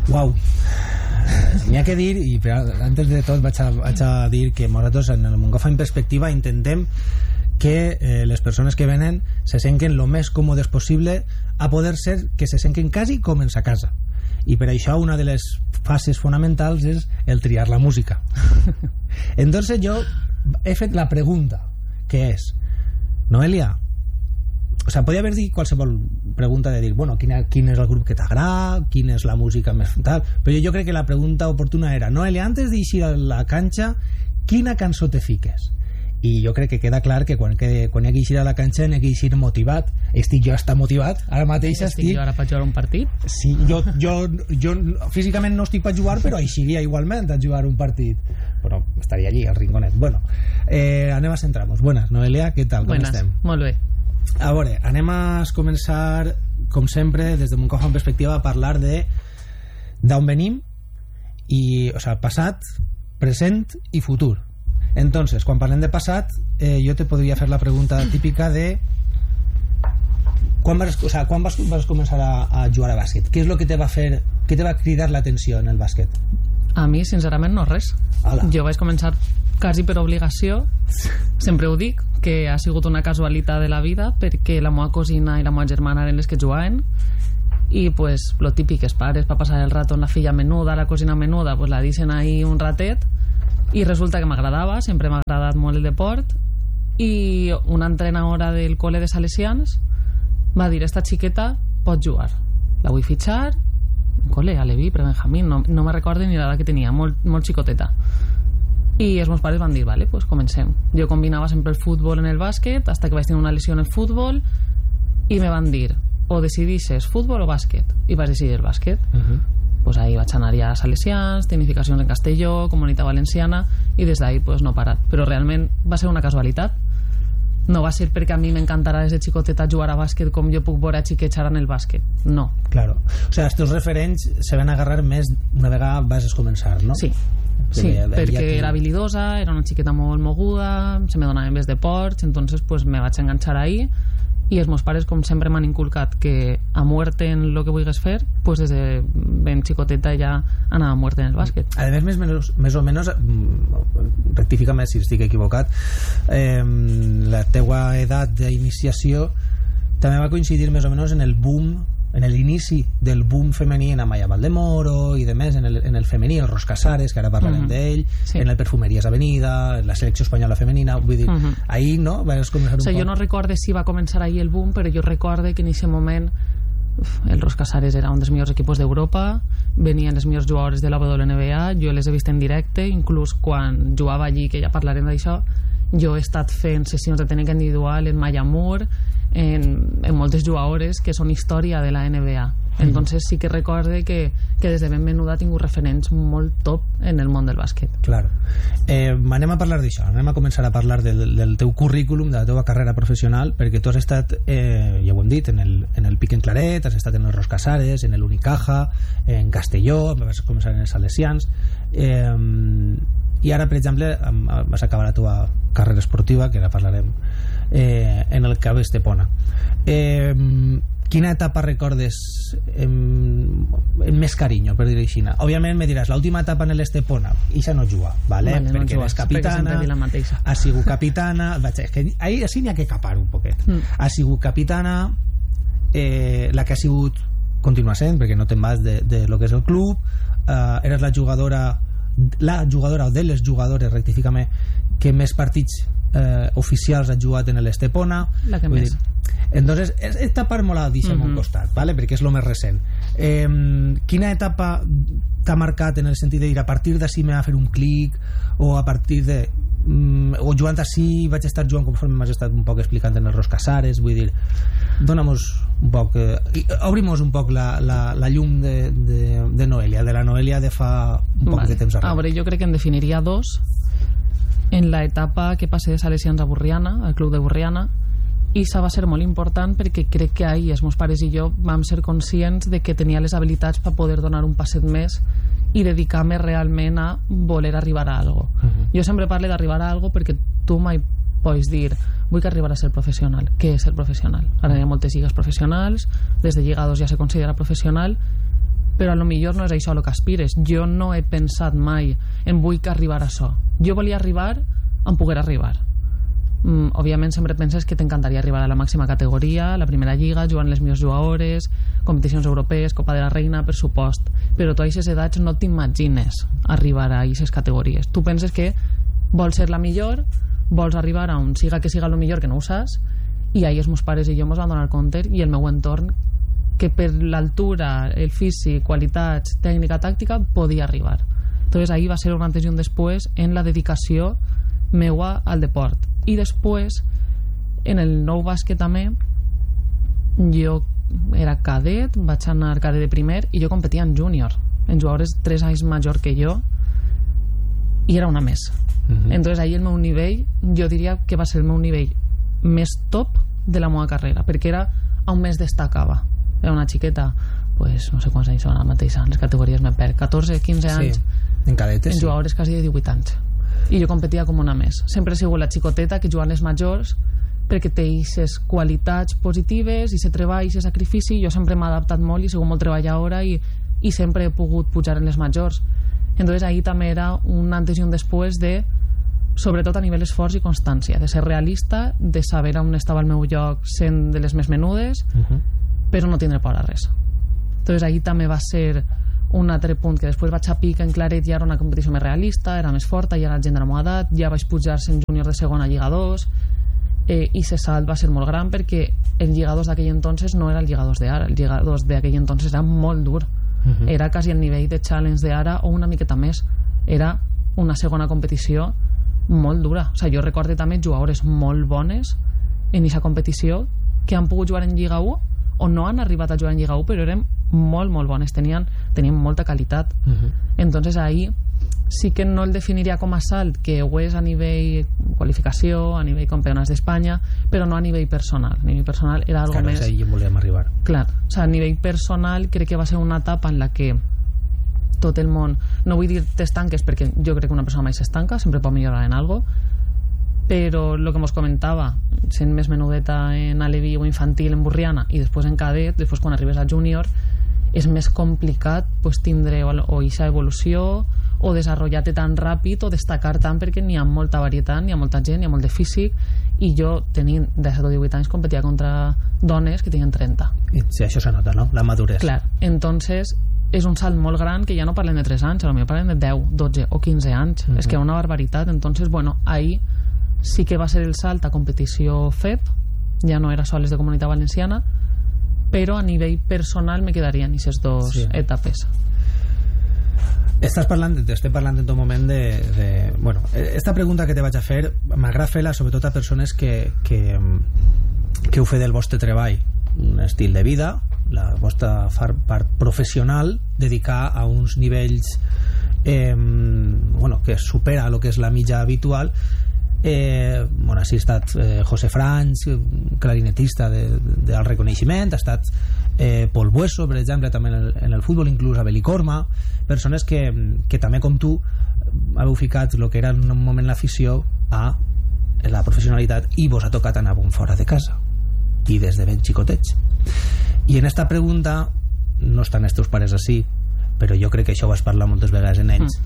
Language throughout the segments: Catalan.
Uau. N'hi ha que dir, i antes de tot vaig a dir que nosaltres en el Moncofa en Perspectiva intentem que les persones que venen se senten lo més còmodes possible, a poder ser que se senten quasi com en sa casa, i per això una de les fases fonamentals és el triar la música. Entonces jo he fet la pregunta, que és: Noelia, o sea, podria haver dit qualsevol pregunta de dir, bueno, quin és el grup que t'agrada, quina és la música més tal, però jo crec que la pregunta oportuna era: Noelia, antes d'eixir a la canxa, quina cançó te fiques? I jo crec que queda clar que quan hi ha que eixir a la canxa n'hi ha que eixir motivat. Estic jo hasta motivat, ara mateix estic jo ara per jugar un partit? Sí, jo físicament no estic per jugar, però eixiria igualment a jugar un partit, però estaria allí al rinconet. Bueno, anem a centrar-nos. Buenas, Noelia, què tal? Buenas, com estem? Molt bé. A veure, anem a començar, com sempre, des de Moncofa en Perspectiva, a parlar de d'on venim, i, o sea, passat, present i futur. Entonces, quan parlem de passat, jo te podria fer la pregunta típica de quan vas començar a jugar a bàsquet? Què és el que te va fer, què te va cridar l'atenció en el bàsquet? A mi, sincerament, no res. Hola. Jo vaig començar quasi per obligació, sempre ho dic, que ha sigut una casualitat de la vida, perquè la meva cosina i la meva germana eren les que jugaven, i pues lo típic, els pares, per passar el rato amb la filla menuda, la cosina menuda, pues la deixen ahí un ratet, i resulta que m'agradava, sempre m'ha agradat molt el deport, i una entrenadora del col·le de Salesians va dir: esta xiqueta pot jugar, la vull fitxar, col·le, a Leví, pre-Benjamín, no me recordo ni l'edat que tenia, molt xicoteta. I els meus pares van dir: vale, pues comencem. Jo combinava sempre el futbol en el bàsquet, hasta que vaig tenir una lesió en el futbol, i me van dir: o decidixes futbol o bàsquet, i vaig decidir el bàsquet. Pues ahí vaig anar ja a Salesians, tecnificacions en Castelló, Comunitat Valenciana, i des d'ahí pues no he parat. Però realment va ser una casualitat, no va ser perquè a mi m'encantarà des de xicoteta jugar a bàsquet com jo puc veure a xiquets ara en el bàsquet, no. Claro, o sea, estos referents se van agarrar més una vegada vas a començar, no? Sí, sí, perquè era habilidosa, era una xiqueta molt moguda, se me donaven més deports, entonces pues me vaig enganxar ahí, i els meus pares, com sempre, m'han inculcat que a muerte en lo que vulguis fer, pues des de ben xicoteta ja anava a muerte en el bàsquet. A més o menys, rectifica-me si estic equivocat, la teua edat d'iniciació també va coincidir més o menys en el boom, en l'inici del boom femení en Amaya Valdemoro i de més, en el femení, el Ros Casares, que ara parlarem d'ell, sí. En el Perfumeries Avenida, la selecció espanyola femenina, vull dir, ahir, no? Vas començar un poc... Jo no recorde si va començar ahir el boom, però jo recorde que en aquest moment el Ros Casares era un dels millors equips d'Europa, venien els millors jugadors de la WNBA, jo les he vist en directe, inclús quan jugava allí, que ja parlarem d'això, jo he estat fent sessions de tècnica individual en Maya Moore, en moltes jugadores que són història de la NBA. Entonces sí que recorde que des de ben menuda ha tingut referents molt top en el món del bàsquet. Claro. Anem a parlar d'això, anem a començar a parlar del teu currículum, de la teva carrera professional, perquè tu has estat, ja ho hem dit, en el Pic en Claret, has estat en el Ros Casares, en l'Unicaja, en Castelló, vas començar en els Salesians, i ara, per exemple, vas acabar la teva carrera esportiva, que ara parlarem, en el CAB Estepona. Quina etapa recordes amb més carinyo, per dir-ho així? Òbviament me diràs, l'última etapa en l'Estepona, ixa no juga, ¿vale? Perquè no eres capitana, ha sigut capitana, és que així n'hi ha que capar un poquet. Ha sigut capitana, la que ha sigut, continua sent, perquè no te'n vas de lo que és el club, eres la jugadora o de les jugadores, rectifícame, que més partits oficials ha jugat en l'Estepona, la que més. Entonces esta part me la deixem a un costat, ¿vale? Perquè és lo més recent. Quina etapa t'ha marcat en el sentit de dir a partir d'ací m'ha fer un clic, o a partir de o jugant així vaig estar jugant conforme m'has estat un poc explicant en els Ros Casares, vull dir, dona'mos un poc, obrimos un poc la llum de Noelia, de la Noelia de fa un poc de temps arrere. A veure, jo crec que en definiria dos. En la etapa que passé de Salesians a Borriana, al club de Borriana, i això va ser molt important perquè crec que ahir els meus pares i jo vam ser conscients de que tenia les habilitats per poder donar un passet més i dedicar-me realment a voler arribar a algo. Jo sempre parlo d'arribar a algo perquè tu mai pots dir vull que arribar a ser professional. Què és ser professional? Ara hi ha moltes lligues professionals, des de lligadors ja se considera professional, però a lo millor no és això el que aspires. Jo no he pensat mai en vull que arribar a això. Jo volia arribar on poder arribar. Òbviament sempre penses que t'encantaria arribar a la màxima categoria, la primera lliga, jugant les millors jugadores, competicions europees, Copa de la Reina, per supost, però tu a aquestes edats no t'imagines arribar a aquestes categories. Tu penses que vols ser la millor, vols arribar a on siga que siga el millor, que no ho saps, i ahir els meus pares i jo ens vam donar compte, i el meu entorn, que per l'altura, el físic, qualitats, tècnica, tàctica, podia arribar. Entonces ahir va ser un antes i un després en la dedicació meua al deport. I després en el nou bàsquet també, jo era cadet, vaig anar cadet de primer i jo competia en júnior, en jugadores 3 anys major que jo, i era una més. Entonces ahí el meu nivell, jo diria que va ser el meu nivell més top de la meva carrera, perquè era on més destacava. Era una xiqueta, pues no sé quants anys són ara mateix, les categories me perc, 14, 15 anys, en cadetes, en jugadores quasi de 18 anys, i jo competia com una més. Sempre he sigut la xicoteta que juguen les majors, perquè té aquestes qualitats positives, i se treball, i se sacrifici. Jo sempre m'he adaptat molt i he sigut molt treballadora, i sempre he pogut pujar en les majors. Entonces ahí també era un antes i un després de, sobretot a nivell esforç i constància, de ser realista, de saber on estava el meu lloc sent de les més menudes, però no tindre por a res. Entonces ahí també va ser un altre punt, que després vaig a pic en Claret, ja era una competició més realista, era més forta, ja era gent de la meva edat, ja vaig pujar-se en júnior de segona Lliga 2, i ese salt va ser molt gran, perquè el Lliga 2 d'aquell entonces no era el Lliga 2 d'ara, el Lliga 2 d'aquell entonces era molt dur, era quasi el nivell de challenge d'ara o una miqueta més, era una segona competició molt dura. O sigui, jo recordo també jugadores molt bones en aquesta competició que han pogut jugar en Lliga 1 o no han arribat a jugar en Lliga 1, però eren molt, molt bones, tenien molta qualitat. Entonces ahí sí que no el definiria com a salt, que ho és a nivell qualificació, a nivell campionats d'Espanya, però no a nivell personal. A nivell personal era algo més... Claro, és ahí volíem arribar. Clar, o sigui, a nivell personal crec que va ser una etapa en la que tot el món, no vull dir t'estanques, perquè jo crec que una persona mai s'estanca, sempre pot millorar en algo, però el que mos comentava, sent més menudeta en aleví o infantil en Burriana i després en cadet, després quan arribes a júnior és més complicat pues, tindre o eixa evolució o desenvolupar-te tan ràpid o destacar tant, perquè n'hi ha molta varietat, n'hi ha molta gent, n'hi ha molt de físic, i jo tenint 17 o 18 anys competia contra dones que tenien 30. I sí, això se nota, no? La madurez. Clar, entonces és un salt molt gran, que ja no parlem de 3 anys, potser parlem de 10, 12 o 15 anys. És que una barbaritat. Entonces, bueno, ahí sí que va ser el salt a competició FEP, ja no era soles de Comunitat Valenciana, però a nivell personal me quedarien aquestes dos etapes. Estem parlant en tot moment de bueno, esta pregunta que te vaig a fer m'agrada fer-la sobretot a persones que heu fet del vostre treball un estil de vida, la vostra part professional, dedicar a uns nivells bueno, que supera el que és la mitja habitual. Bueno, així ha estat José Franch, clarinetista del reconeixement, ha estat Pol Bueso, per exemple, també en el futbol, inclús Abel Corma, persones que també com tu heu ficat el que era en un moment l'afició a la professionalitat, i vos ha tocat anar fora de casa i des de ben xicotets. I en esta pregunta no estan els teus pares així, però jo crec que això ho vas parlar moltes vegades en ells.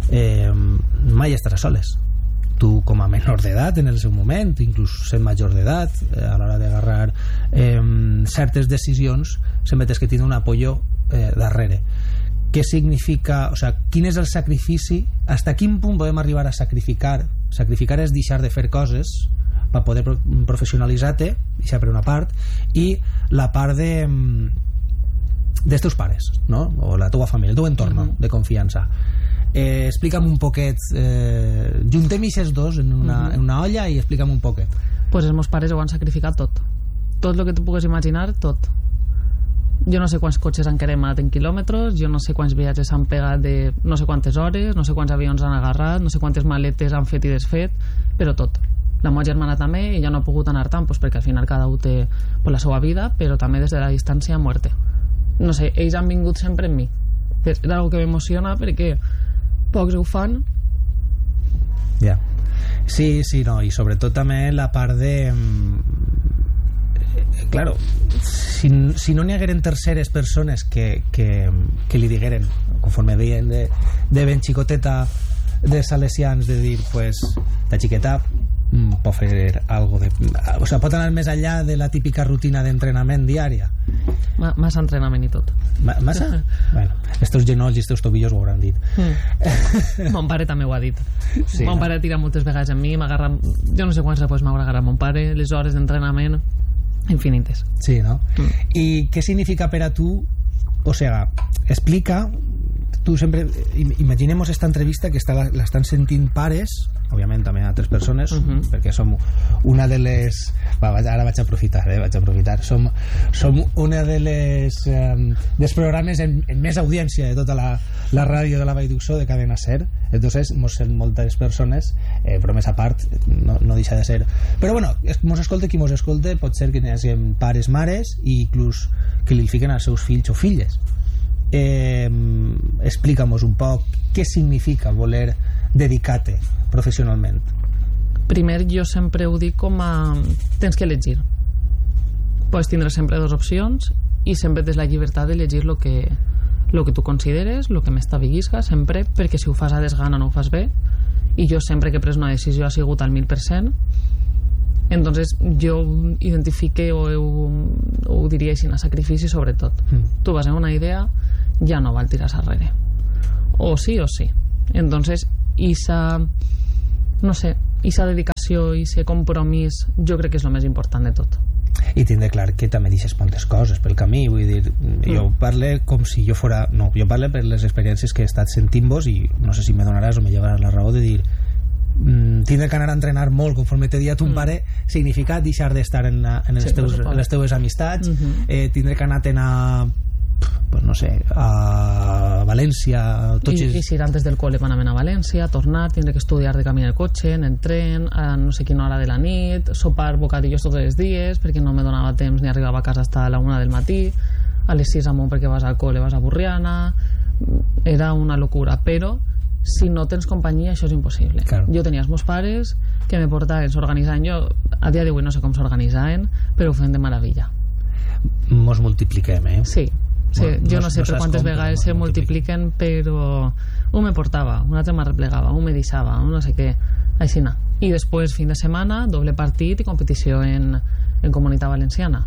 Mai estaràs soles. Tu com a menor d'edat en el seu moment, inclús sent major d'edat, a l'hora d'agarrar certes decisions sempre tens que tindre un apoyo darrere. Què significa, o sea, quin és el sacrifici, hasta quin punt podem arribar a sacrificar? Sacrificar és deixar de fer coses per poder professionalitzar-te, això per una part, i la part dels teus pares, no? O la teua família, el teu entorn de confiança. Explica'm un poquet, juntem aquests dos en una olla i explica'm un poquet. Pues els meus pares ho han sacrificat tot el que tu pugues imaginar, tot. Jo no sé quants cotxes han cremat en quilòmetres, jo no sé quants viatges han pegat de no sé quantes hores, no sé quants avions han agarrat, no sé quantes maletes han fet i desfet, però tot. La meva germana també, i ja no ha pogut anar tant pues, perquè al final cada un té pues, la seva vida, però també des de la distància a muerte. No sé, ells han vingut sempre en mi. És algo que m'emociona perquè pocs ho fan. Ja. Sí, no, i sobretot també la part de claro, si no n'hi hagueren terceres persones que li digueren, conforme veien de ben xicoteta de salesians, de dir, pues, la xiqueta pot fer algo de... O sea, pot anar més enllà de la típica rutina d'entrenament diària. Massa entrenament i tot. Massa? Bueno, estos genolls i estos tobillos ho hauran dit. Mon pare també ho ha dit. Sí, mon pare tira moltes vegades amb mi, m'agarra... Jo no sé quants repòs m'haurà agarrat mon pare, les hores d'entrenament infinites. Sí, no? I què significa per a tu? O sea, explica... Tu sempre... Imaginemos esta entrevista que l'estan sentint pares, òbviament també altres persones, perquè som una de les... ara vaig aprofitar. Som una de les dels programes en més audiència de tota la ràdio de la Vall d'Uixó, de Cadena Ser. Entonces mos sent moltes persones, però més a part no deixa de ser. Però bueno, mos escolta qui mos escolta, pot ser que n'hi hagi pares, mares i inclús que li fiquen als seus fills o filles. Explica-mos un poc què significa voler dedicar-te professionalment. Primer, jo sempre ho dic com a... tens que elegir. Pots tindre sempre dues opcions i sempre tens la llibertat de llegir lo que tu consideres, lo que més t'aveguisca, sempre, perquè si ho fas a desgana no ho fas bé, i jo sempre que he pres una decisió ha sigut al 1000%. Entonces jo identifique o ho diria així, a sacrifici sobretot. Tu vas en una idea, ja no val tirar arrere, o sí. Entonces esa dedicació i ese compromís jo crec que és el més important de tot. I tindre clar que també deixes moltes coses pel camí, vull dir, jo parle com si jo fora... No, jo parle per les experiències que he estat sentint-vos i no sé si me donaràs o me llevaràs la raó de dir tindre que anar a entrenar molt conforme t'he dit ton pare significa deixar d'estar en les teues amistats, tindre que anar pues no sé, a València i si antes del col·le van a València, tornar, tindre que estudiar de camí en el cotxe, en el tren, a no sé quina hora de la nit, sopar bocadillos tots els dies perquè no me donava temps ni arribava a casa hasta la 1 del matí, a les 6 amunt perquè vas al col·le, vas a Burriana. Era una locura, però si no tens companyia això és impossible. Claro. Jo tenia els meus pares que me portaven, s'organitzaven, jo a dia d'avui no sé com s'organitzaven, però ho feien de meravella. Mos multipliquem, Sí, jo no sé per quantes vegades se multipliquen, però un me portava, un altre m'arreplegava, un me deixava, un no sé què, així anar. I després fin de setmana, doble partit i competició en Comunitat Valenciana.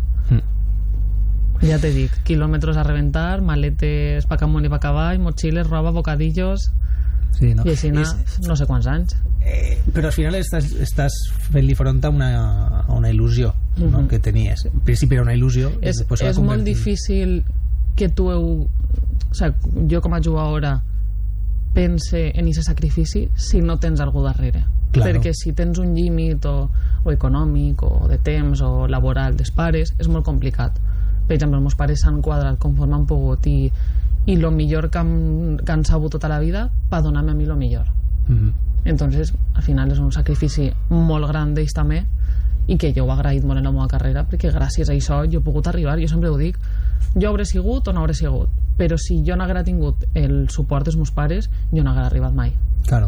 Ja te dic, quilòmetres a reventar, maletes pa camunt i pa cavall, motxilles, roba, bocadillos. Sí, no? I així anar, no sé quants anys. Però al final estàs fent-li front a una il·lusió, no? Que tenies. En principi era una il·lusió. És molt difícil que tu o sigui, jo com a jugadora pense en aquest sacrifici si no tens algú darrere. Claro. Perquè si tens un límit o econòmic o de temps o laboral dels pares és molt complicat. Per exemple, els meus pares s'han quadrat conforme han pogut i el millor que han sabut tota la vida per donar-me a mi el millor. Entonces al final és un sacrifici molt gran d'ells també i que jo ho he agraït molt en la meva carrera perquè gràcies a això jo he pogut arribar. Jo sempre ho dic, jo hauré sigut o no hauré sigut, però si jo no haguera tingut el suport dels meus pares jo no haguera arribat mai. Claro.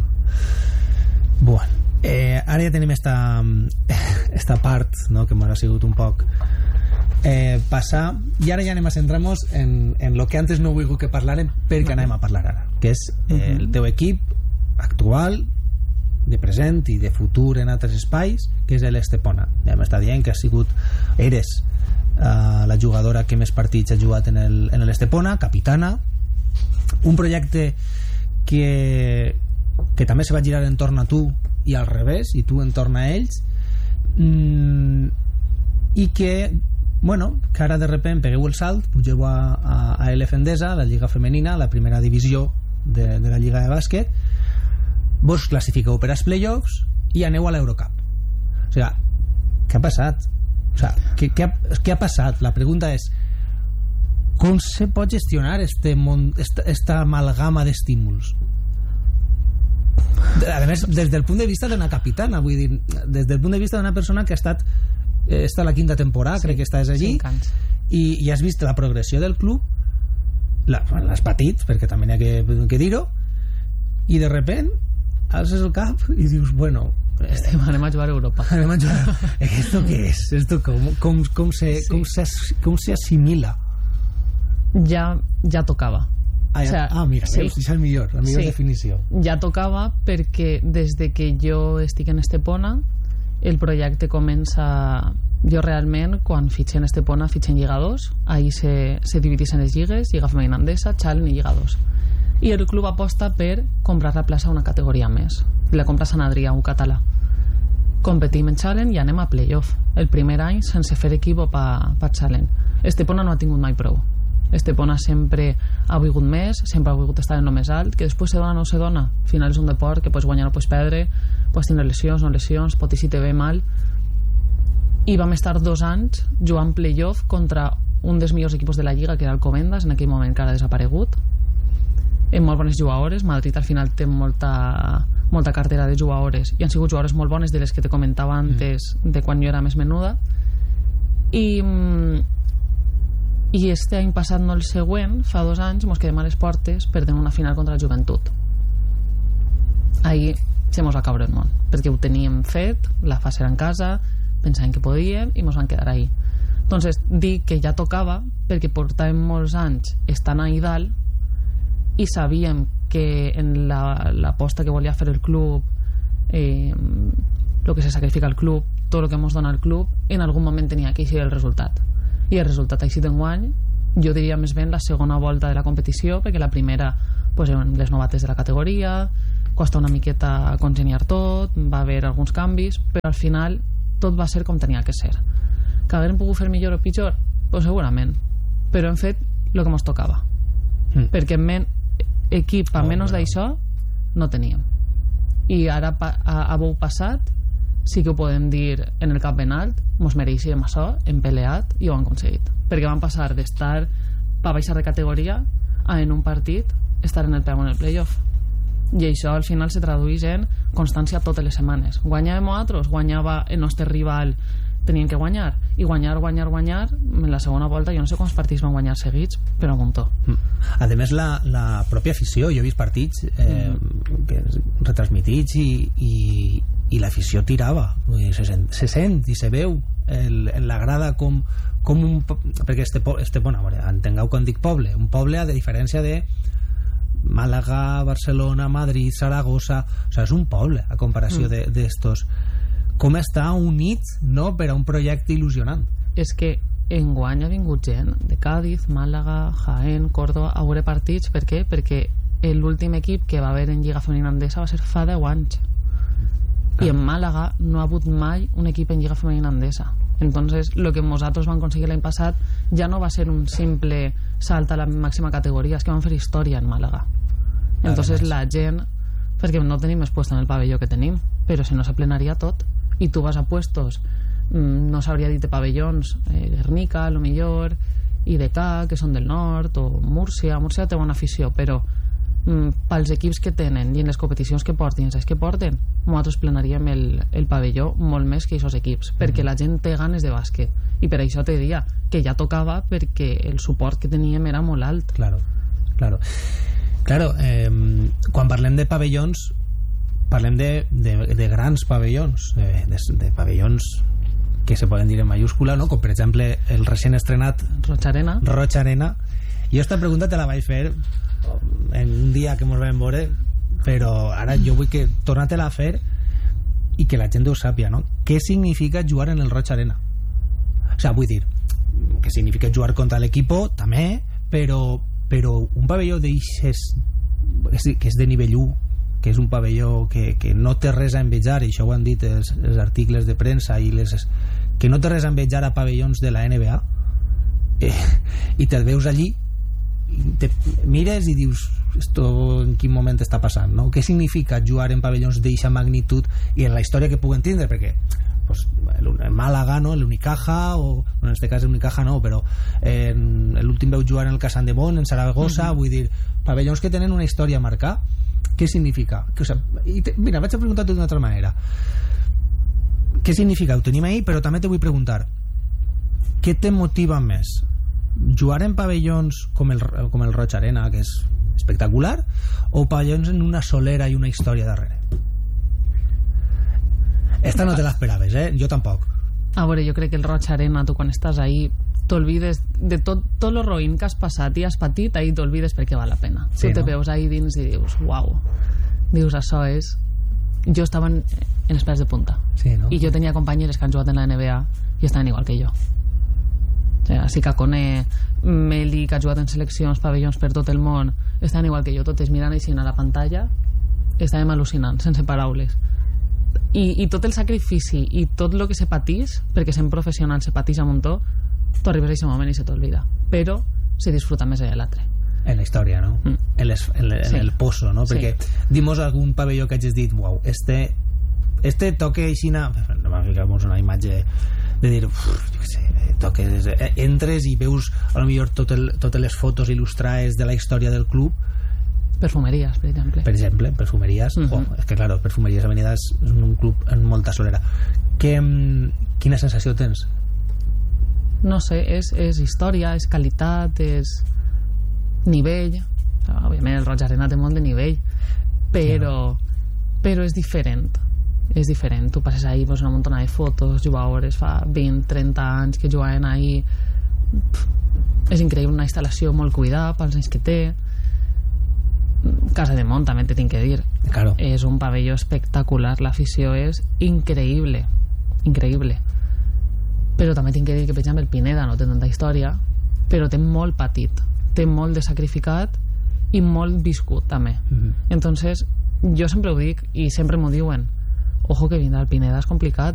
Bueno, ara ja tenim esta part, no, que m'ha sigut un poc passar, i ara ja anem a centrar-nos en lo que antes no he volgut que parlarem perquè anem a parlar ara, que és el teu equip actual, de present i de futur en altres espais, que és l'Estepona. Ja m'està dient que eres la jugadora que més partits ha jugat en l'Estepona, capitana, un projecte que també se va girar entorn a tu i al revés, i tu entorn a ells, i que que ara de repente pegueu el salt, pugeu a Elefendesa, la lliga femenina, la primera divisió de la lliga de bàsquet, vos classifiqueu per als playoffs i aneu a l'Eurocup. O sigui, què ha passat? O sigui, què ha passat? La pregunta és, com se pot gestionar esta amalgama d'estímuls? A més, des del punt de vista d'una capitana, vull dir, des del punt de vista d'una persona que ha estat a la quinta temporada, crec que estàs allí, i has vist la progressió del club, l'has patit, perquè també n'hi ha que dir-ho, i de repente alces el cap i dius, bueno, Anem a jugar a Europa. Anem a jugar. ¿Esto qué es? ¿Esto cómo se asimila? Ja tocava. Mira, sí. És la millor definició. Ja tocava perquè des de que jo estic en Estepona el projecte comença. Jo realment quan fitxé en Estepona fitxé en Lliga 2, ahir se dividissin les lligues, Lliga Femenina Andesa, Challenge i Lliga 2, i el club aposta per comprar la plaça a una categoria més, la compra Sant Adrià, un català. Competim en Challenge i anem a playoff el primer any sense fer equip per Challenge. Estepona no ha tingut mai prou. Estepona sempre ha volgut més, sempre ha volgut estar en el més alt, que després se dona o no se dona. Al final és un deport que pots guanyar o pots perdre, pots tenir lesions, no lesions, pot ir si te ve mal. I vam estar 2 anys jugant playoff contra un dels millors equips de la Lliga, que era el Comendas, en aquell moment que ara ha desaparegut, amb molt bones jugadores. Madrid al final té molta cartera de jugadores i han sigut jugadores molt bones, de les que te comentava antes, de quan jo era més menuda. I este any passat, no el següent, fa 2 anys mos quedem a les portes, perdem una final contra el Joventut. Ahir se mos va caure el món, perquè ho teníem fet, la fase era en casa, pensàvem que podíem i mos van quedar ahí. Entonces dic que ja tocava perquè portàvem molts anys estant ahí dalt i sabíem que en l'aposta que volia fer el club, el que se sacrifica al club, tot el que mos dona el club, en algun moment tenia que eixir el resultat, i el resultat ha eixit enguany. Jo diria més ben la segona volta de la competició, perquè la primera pues, eren les novates de la categoria, costa una miqueta congeniar tot, va haver alguns canvis, però al final tot va ser com tenia que ser. Que haguem pogut fer millor o pitjor? Pues segurament, però hem fet el que ens tocava, perquè equip a menys d'això no teníem, i ara a bou passat sí que ho podem dir en el cap ben alt, mos mereixíem això, hem peleat i ho hem aconseguit, perquè vam passar d'estar per baixar de categoria a en un partit estar en el peu en el playoff, i això al final se tradueix en constància totes les setmanes. Guanyàvem nosaltres, guanyava el nostre rival, tenien que guanyar, i guanyar en la segona volta. Jo no sé quants partits van guanyar seguits, però un muntó. A més, la pròpia afició, jo he vist partits retransmitits i l'afició tirava, se sent i se veu en la grada com un... perquè Estepona, entengueu quan dic poble, un poble a diferència de Màlaga, Barcelona, Madrid, Saragossa, o sigui, és un poble a comparació d'estos. Com està unit, no?, per a un projecte il·lusionant. És que enguany ha vingut gent de Cádiz, Màlaga, Jaén, Córdoba a veure partits. Per què? Perquè l'últim equip que va haver en Lliga Femenina Andesa va ser fa 10 anys. I en Màlaga no ha hagut mai un equip en Lliga Femenina Andesa. Entonces lo que nosaltres vam aconseguir l'any passat ja no va ser un simple salt a la màxima categoria, és que vam fer història en Màlaga. Entonces la gent, perquè no tenim més puesto en el pavelló que tenim, però si no s'aplenaria tot, i tu vas a puestos, no s'hauria dit de pavellons, Guernica, a lo millor, IDK, que són del nord, o Múrcia té bona afició, però pels equips que tenen i en les competicions que portin, saps que porten, nosaltres plenaríem el pavelló molt més que aquests equips, perquè la gent té ganes de bàsquet, i per això te diria que ja tocava, perquè el suport que teníem era molt alt. Claro, quan parlem de pavellons parlem de grans pavellons, de pavellons que se poden dir en mayúscula, no? Com per exemple el recent estrenat Roig Arena. Jo esta pregunta te la vaig fer en un dia que mos vam veure, però ara jo vull que torna-te-la a fer i que la gent ho sàpia, no? Què significa jugar en el Roig Arena? O sigui, vull dir, que significa jugar contra l'equipo també, però un pavelló d'eixes que és de nivell 1, que és un pavelló que no té res a envejar, i això ho han dit els articles de premsa, que no té res a envejar a pavellons de la NBA, i te'l veus allí i te mires i dius, esto en quin moment està passant, no? Què significa jugar en pavellons d'eixa magnitud i en la història que puguen tindre, perquè pues, el Málaga, no? l'Unicaja, o en este cas l'Unicaja no, però l'últim veu jugar en el Casan de Bon, en Saragossa, vull dir, pavellons que tenen una història a marcar. Què significa? Mira, vaig a preguntar-te d'una altra manera. Què significa? Ho tenim ahí, però també te vull preguntar, què te motiva més? Jugar en pavellons com el Roig Arena, que és espectacular, o pavellons en una solera i una història darrere? Esta no te l'esperaves, jo tampoc. A veure, jo crec que el Roig Arena, tu quan estàs ahí t'olvides de tot lo roïn que has passat i has patit, ahí t'olvides perquè val la pena. Sí, tu te veus ahí dins i dius, uau, dius, això és... Jo estava en els pèls de punta, sí, no? I jo tenia companyeres que han jugat en la NBA i estaven igual que jo. O sigui, Sikakone, Meli, que ha jugat en seleccions, pavellons per tot el món, estaven igual que jo, totes mirant així a la pantalla, estàvem al·lucinant, sense paraules. I tot el sacrifici i tot el que se patís, perquè sent professional se patís a muntó, tu arribes a aquest moment i se t'olvida, però se disfruta més de l'altre. En la història, no? En el pozo, no? Perquè dimos algun pavelló que hagis dit, uau, este toque aixina, no m'agregamos una imatge de dir, jo què sé, toques, entres i veus a lo millor totes les fotos il·lustrades de la història del club. Perfumeries, per exemple. Per exemple, perfumeries. És que, claro, Perfumeries Avenida és un club en molta solera. Quina sensació tens? No sé, és història, és qualitat, és nivell. Òbviament el Roig Arena té molt de nivell, però és diferent. És diferent. Tu passes ahí, pues, una muntona de fotos, jugadores fa 20-30 anys que jugaven ahí. És increïble, una instal·lació molt cuidada pels anys que té. Casa de Mont també te tinc que dir, claro. És un pavelló espectacular, l'afició és increïble, però també tinc que dir que per exemple el Pineda no té tanta història, però té molt patit, té molt de sacrificat i molt viscut també. Entonces jo sempre ho dic i sempre m'ho diuen, ojo que vindrà al Pineda és complicat,